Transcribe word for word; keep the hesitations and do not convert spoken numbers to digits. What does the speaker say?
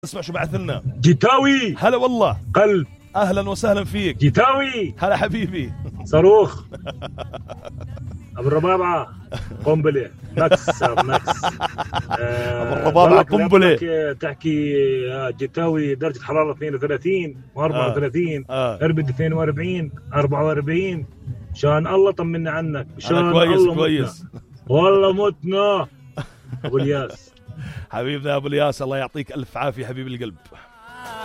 اسمع شو بعث لنا. جيتاوي هلا والله. قلب. اهلا وسهلا فيك جيتاوي. هلا حبيبي. صاروخ. ابو الربابعه قنبله. ماكس ماكس ابو الربابعه قنبله. تحكي جيتاوي درجه حراره اثنين وثلاثين وأربعة وثلاثين آه. اربد اثنين وأربعين أربعة وأربعين. شان الله طمنا عنك. شان كويس الله كويس متنا. والله متنا ابو الياس. حبيبنا ابو الياس، الله يعطيك الف عافيه حبيب القلب.